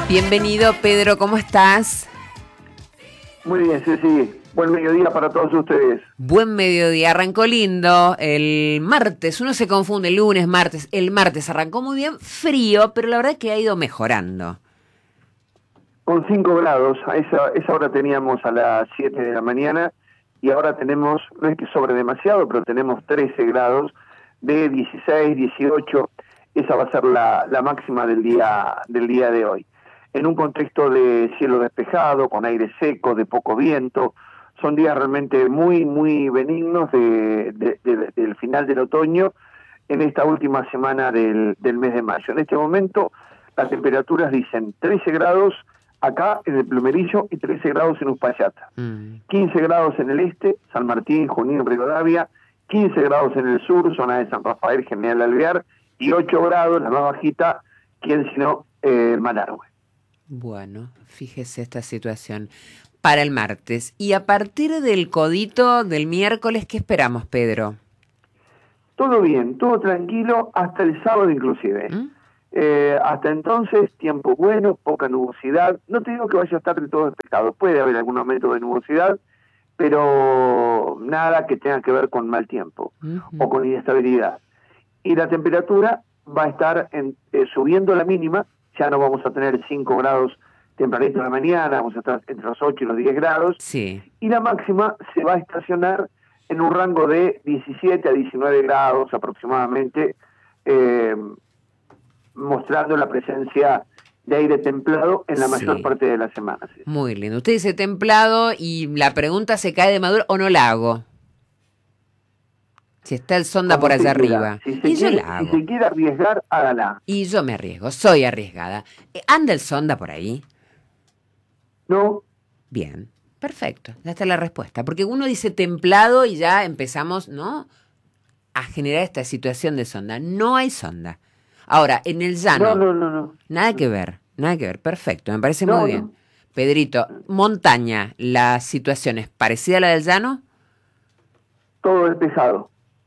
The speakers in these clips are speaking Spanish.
Bienvenido, Pedro, ¿cómo estás? Muy bien, sí. Buen mediodía para todos ustedes. Buen mediodía, arrancó lindo el martes, uno se confunde, lunes, martes, el martes arrancó muy bien, frío, pero la verdad es que ha ido mejorando. Con 5 grados, a esa hora teníamos a las 7 de la mañana y ahora tenemos, no es que sobre demasiado, pero tenemos 13 grados de 16, 18, esa va a ser la máxima del día de hoy. En un contexto de cielo despejado, con aire seco, de poco viento, son días realmente muy, muy benignos del final del otoño en esta última semana del mes de mayo. En este momento las temperaturas dicen 13 grados acá en el Plumerillo y 13 grados en Uspallata. 15 grados en el este, San Martín, Junín, Rivadavia, 15 grados en el sur, zona de San Rafael, General Alvear, y 8 grados, la más bajita, quién sino Malargüe. Bueno, fíjese esta situación para el martes. Y a partir del codito del miércoles, ¿qué esperamos, Pedro? Todo bien, todo tranquilo, hasta el sábado inclusive. Hasta entonces, tiempo bueno, poca nubosidad. No te digo que vaya a estar de todo despejado, puede haber algún aumento de nubosidad, pero nada que tenga que ver con mal tiempo o con inestabilidad. Y la temperatura va a estar subiendo la mínima, ya no vamos a tener 5 grados tempranito en la mañana, vamos a estar entre los 8 y los 10 grados, sí. Y la máxima se va a estacionar en un rango de 17 a 19 grados aproximadamente, mostrando la presencia de aire templado en la mayor parte de la semana. ¿Sí? Muy lindo. Usted dice templado y la pregunta se cae de maduro o no la hago. Si está el sonda por allá arriba. Si se quiere arriesgar, hágala. Y yo me arriesgo, soy arriesgada. ¿Anda el sonda por ahí? No. Bien, perfecto, ya está la respuesta. Porque uno dice templado y ya empezamos, ¿no?, a generar esta situación de sonda. No hay sonda. Ahora, en el llano. No. Nada que ver, perfecto, me parece muy bien. No. Pedrito, montaña, ¿la situación es parecida a la del llano? Todo despejado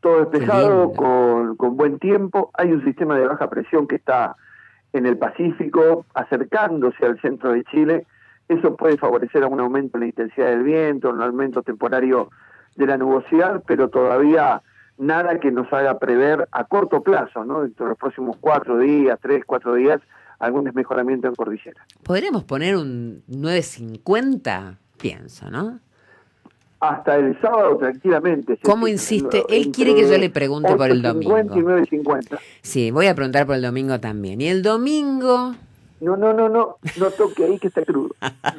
con buen tiempo. Hay un sistema de baja presión que está en el Pacífico, acercándose al centro de Chile. Eso puede favorecer a un aumento en la intensidad del viento, un aumento temporario de la nubosidad, pero todavía nada que nos haga prever a corto plazo, ¿no? Dentro de los próximos 4 días, 3-4 días, algún desmejoramiento en cordillera. ¿Podríamos poner un 950? Pienso, ¿no? Hasta el sábado tranquilamente. ¿Cómo insiste? Él quiere que yo le pregunte por el domingo. 8:50 y 9:50. Sí, voy a preguntar por el domingo también. ¿Y el domingo? No toque ahí que está crudo.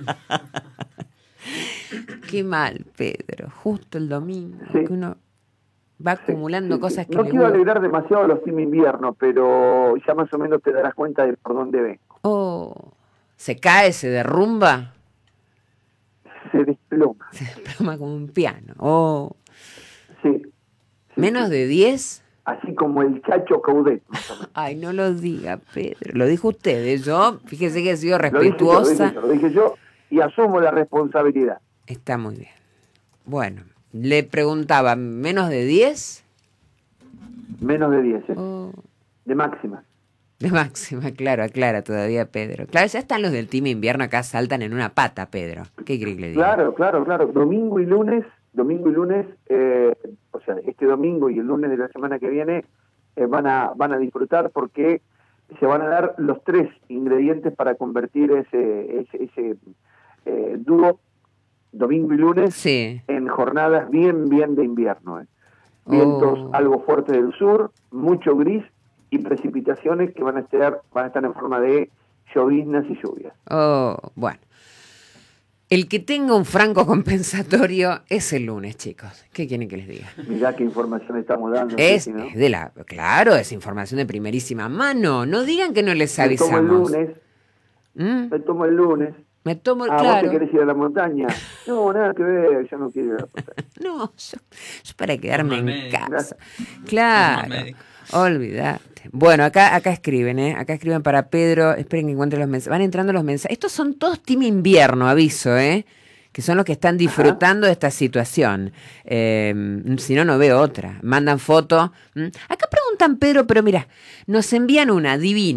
Qué mal, Pedro. Justo el domingo, sí. Que uno va acumulando cosas que no quiero alegrar demasiado los team invierno, pero ya más o menos te darás cuenta de por dónde vengo. Oh, ¿se cae, se derrumba? Se desploma. Se desploma como un piano. Oh. Sí. ¿Menos de 10? Así como el Chacho Coudet. Ay, no lo diga, Pedro. Lo dijo usted. Yo, fíjese que he sido respetuosa. Lo dije yo y asumo la responsabilidad. Está muy bien. Bueno, le preguntaba, ¿menos de 10? Menos de 10, ¿eh? Oh. De máxima. De máxima, claro, aclara todavía Pedro. Claro, ya están los del team invierno acá, saltan en una pata, Pedro. ¿Qué cree que le diga? Claro. Domingo y lunes, o sea, este domingo y el lunes de la semana que viene van a disfrutar porque se van a dar los 3 ingredientes para convertir ese dúo, domingo y lunes, en jornadas bien de invierno. Vientos algo fuertes del sur, mucho gris, y precipitaciones que van a estar en forma de lloviznas y lluvias. Bueno. El que tenga un franco compensatorio es el lunes, chicos. ¿Qué quieren que les diga? Mirá qué información estamos dando. Claro, es información de primerísima mano. No digan que no les avisamos. Me tomo el lunes. Claro. ¿Vos te querés ir a la montaña? No, nada que ver, yo no quiero ir a la montaña. No, yo para quedarme en casa. Claro. Olvídate. Bueno, acá escriben, Acá escriben para Pedro. Esperen que encuentre los mensajes. Van entrando los mensajes. Estos son todos team invierno, aviso, que son los que están disfrutando de esta situación. Si no, no veo otra. Mandan foto. Acá preguntan, Pedro, pero mira, nos envían una divina.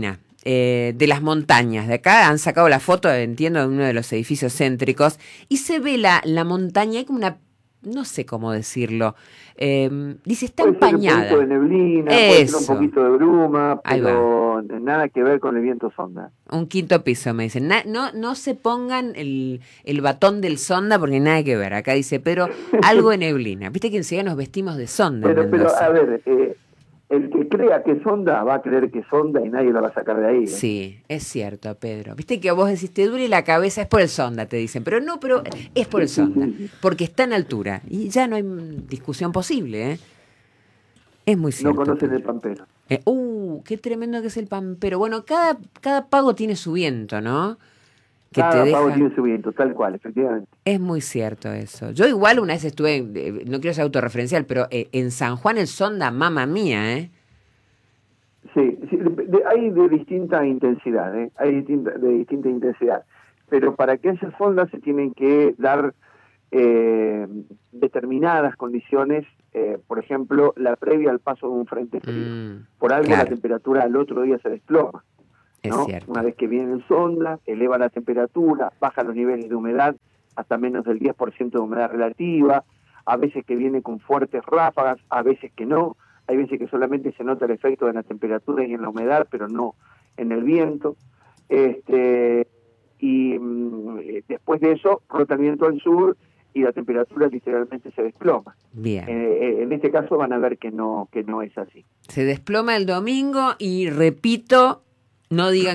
de las montañas. De acá han sacado la foto, entiendo, de uno de los edificios céntricos, y se ve la montaña, hay como una, no sé cómo decirlo, dice, está empañada. Puede ser un poquito de neblina, puede ser un poquito de bruma, pero nada que ver con el viento sonda. Un quinto piso, me dicen. No se pongan el batón del sonda porque nada que ver. Acá dice, pero algo de neblina. Viste que enseguida nos vestimos de sonda. Pero a ver, el que crea que es sonda va a creer que es sonda y nadie la va a sacar de ahí. Sí, es cierto, Pedro. Viste que vos decís, te duele la cabeza, es por el sonda, te dicen. Pero no, pero es por el sonda. Porque está en altura. Y ya no hay discusión posible, ¿eh? Es muy cierto. No conocen Pedro. el pampero. Qué tremendo que es el pampero. Bueno, cada pago tiene su viento, ¿no? Que cada pago tiene su viento, tal cual, efectivamente. Es muy cierto eso. Yo igual una vez estuve, no quiero ser autorreferencial, pero en San Juan el sonda, mamma mía, ¿eh? Sí, hay de distinta intensidad, hay de distinta intensidad. Pero para que haya sonda se tienen que dar determinadas condiciones, por ejemplo, la previa al paso de un frente frío. Por algo la temperatura al otro día se desploma. ¿no? Una vez que viene el sonda, eleva la temperatura, baja los niveles de humedad hasta menos del 10% de humedad relativa, a veces que viene con fuertes ráfagas, a veces que no, hay veces que solamente se nota el efecto de la temperatura y en la humedad, pero no en el viento. Y después de eso, rota el viento al sur y la temperatura literalmente se desploma. Bien. En este caso van a ver que no es así. Se desploma el domingo y repito, no digan